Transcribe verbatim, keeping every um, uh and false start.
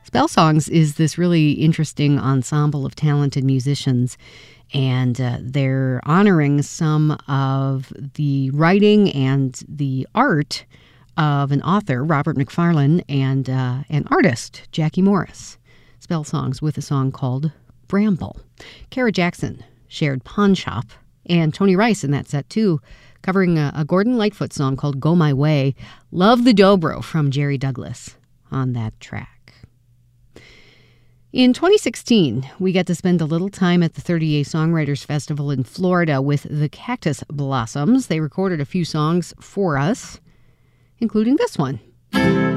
Spell Songs is this really interesting ensemble of talented musicians, and uh, they're honoring some of the writing and the art of an author, Robert Macfarlane, and uh, an artist, Jackie Morris. Spell Songs with a song called Bramble. Kara Jackson shared Pawn Shop, and Tony Rice in that set too, covering a, a Gordon Lightfoot song called Go My Way. Love the Dobro from Jerry Douglas on that track. In twenty sixteen, we got to spend a little time at the thirty-A Songwriters Festival in Florida with the Cactus Blossoms. They recorded a few songs for us, including this one.